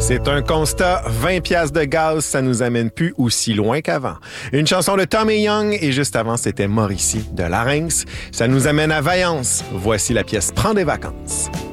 C'est un constat, 20 piastres de gaz, ça nous amène plus aussi loin qu'avant. Une chanson de Tommy Young et juste avant, c'était Mauricie de Larynx. Ça nous amène à Vaillance. Voici la pièce Prends des vacances.